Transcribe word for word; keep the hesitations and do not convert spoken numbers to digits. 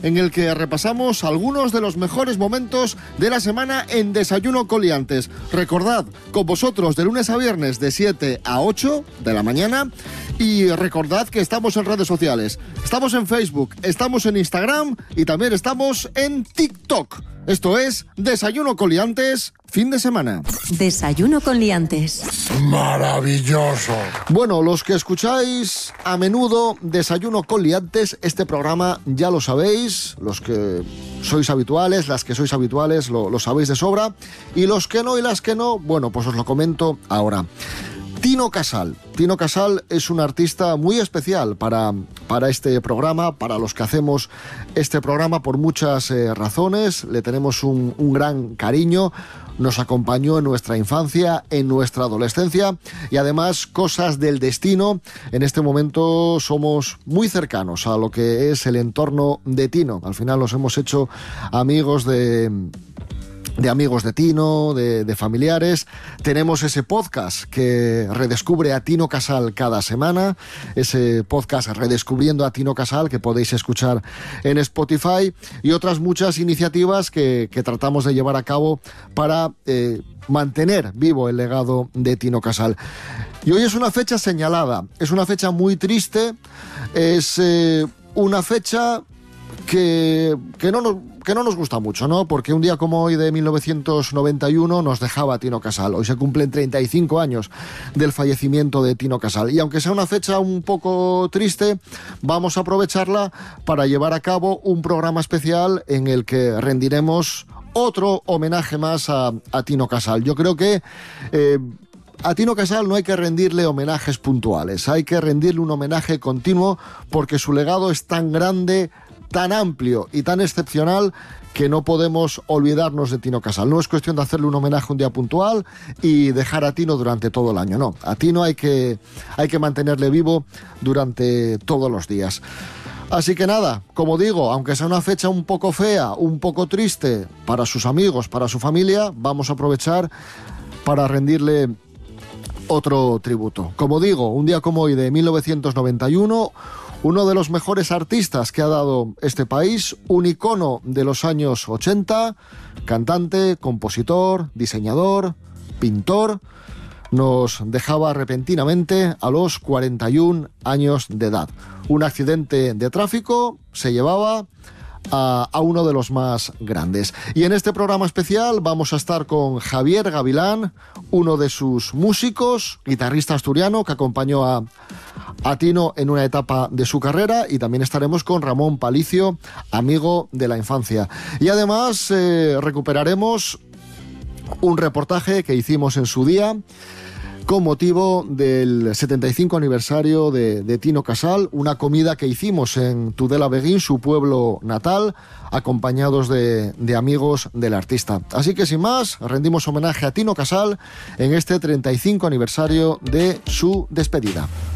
en el que repasamos algunos de los mejores momentos de la semana en Desayuno con Liantes. Recordad, con vosotros de lunes a viernes de siete a ocho de la mañana, y recordad que estamos en redes sociales. Estamos en Facebook, estamos en Instagram y también estamos en TikTok. Esto es Desayuno con Liantes, fin de semana. Desayuno con Liantes. Maravilloso. Bueno, los que escucháis a menudo Desayuno con Liantes, este programa ya lo sabéis. Los que sois habituales, las que sois habituales, lo, lo sabéis de sobra. Y los que no y las que no, bueno, pues os lo comento ahora. Tino Casal. Tino Casal es un artista muy especial para, para este programa, para los que hacemos este programa por muchas eh, razones. Le tenemos un, un gran cariño. Nos acompañó en nuestra infancia, en nuestra adolescencia y además cosas del destino. En este momento somos muy cercanos a lo que es el entorno de Tino. Al final nos hemos hecho amigos de... de amigos de Tino, de, de familiares. Tenemos ese podcast que redescubre a Tino Casal cada semana, ese podcast Redescubriendo a Tino Casal, que podéis escuchar en Spotify, y otras muchas iniciativas que, que tratamos de llevar a cabo para eh, mantener vivo el legado de Tino Casal. Y hoy es una fecha señalada, es una fecha muy triste, es eh, una fecha que, que no nos... que no nos gusta mucho, ¿no? Porque un día como hoy de mil novecientos noventa y uno nos dejaba Tino Casal. Hoy se cumplen treinta y cinco años del fallecimiento de Tino Casal. Y aunque sea una fecha un poco triste, vamos a aprovecharla para llevar a cabo un programa especial en el que rendiremos otro homenaje más a, a Tino Casal. Yo creo que... Eh, A Tino Casal no hay que rendirle homenajes puntuales, hay que rendirle un homenaje continuo porque su legado es tan grande, tan amplio y tan excepcional que no podemos olvidarnos de Tino Casal. No es cuestión de hacerle un homenaje un día puntual y dejar a Tino durante todo el año, no. A Tino hay que, hay que mantenerle vivo durante todos los días. Así que nada, como digo, aunque sea una fecha un poco fea, un poco triste para sus amigos, para su familia, vamos a aprovechar para rendirle otro tributo. Como digo, un día como hoy de mil novecientos noventa y uno, uno de los mejores artistas que ha dado este país, un icono de los años ochenta, cantante, compositor, diseñador, pintor, nos dejaba repentinamente a los cuarenta y un años de edad. Un accidente de tráfico se llevaba A, a uno de los más grandes. Y en este programa especial vamos a estar con Javier Gavilán, uno de sus músicos, guitarrista asturiano que acompañó a, a Tino en una etapa de su carrera, y también estaremos con Ramón Palicio, amigo de la infancia. Y además eh, recuperaremos un reportaje que hicimos en su día con motivo del setenta y cinco aniversario de, de Tino Casal, una comida que hicimos en Tudela-Beguín, su pueblo natal, acompañados de, de amigos del artista. Así que sin más, rendimos homenaje a Tino Casal en este treinta y cinco aniversario de su despedida.